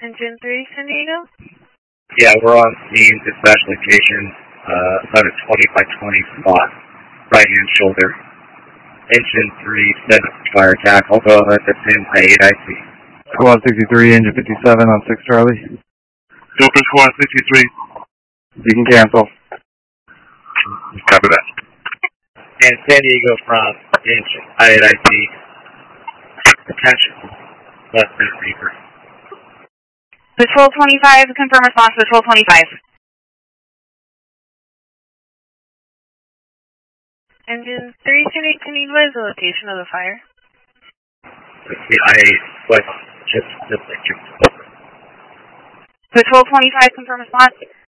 Engine 3, San Diego? Yeah, we're on scene, dispatch location, about a 20 by 20 spot, right hand shoulder. Engine 3, set up fire attack. I'll go at the pin by 8 IC. Squad 63, engine 57 on 6 Charlie. Delta Squad 63. You can cancel. Copy that. And San Diego from engine, 8 IC. Attention, less than Reaper. Patrol 25, confirm response, Patrol 25. Engine 3, can you advise the location of the fire? I was just like you. Patrol 25, confirm response.